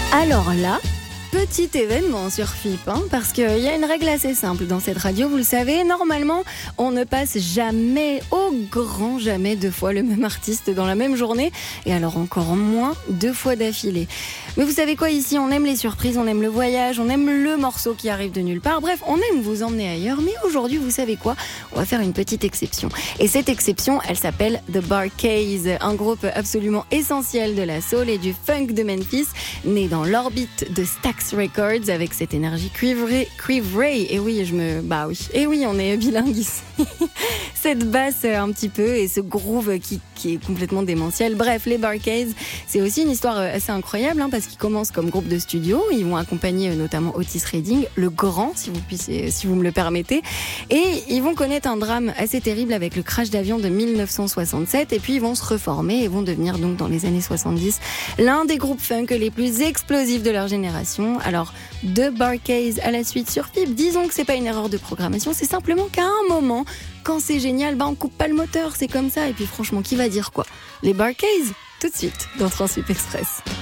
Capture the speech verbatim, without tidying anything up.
Alors là, petit événement sur F I P, hein, parce qu'il y a une règle assez simple dans cette radio, vous le savez, normalement, on ne passe jamais, au grand jamais, deux fois le même artiste dans la même journée, et alors encore moins deux fois d'affilée. Mais vous savez quoi, ici, on aime les surprises, on aime le voyage, on aime le morceau qui arrive de nulle part, bref, on aime vous emmener ailleurs, mais aujourd'hui, vous savez quoi, on va faire une petite exception. Et cette exception, elle s'appelle The Bar-Kays, un groupe absolument essentiel de la soul et du funk de Memphis, né dans l'orbite de Stax Records avec cette énergie cuivrée, cuivrée. Et oui, je me, bah oui, et oui, on est bilingue ici. Cette basse un petit peu et ce groove qui, qui est complètement démentiel. Bref, les Bar-Kays, c'est aussi une histoire assez incroyable, hein, parce qu'ils commencent comme groupe de studio. Ils vont accompagner notamment Otis Redding, le grand, si vous puissiez, si vous me le permettez. Et ils vont connaître un drame assez terrible avec le crash d'avion de mille neuf cent soixante-sept. Et puis ils vont se reformer et vont devenir donc dans les années soixante-dix l'un des groupes funk les plus explosifs de leur génération. Alors, The Bar-Kays à la suite sur F I P. Disons que c'est pas une erreur de programmation, c'est simplement qu'à un moment, quand c'est génial, bah on coupe pas le moteur, c'est comme ça. Et puis franchement, qui va dire quoi ? Les Bar-Kays, tout de suite dans Transip Express.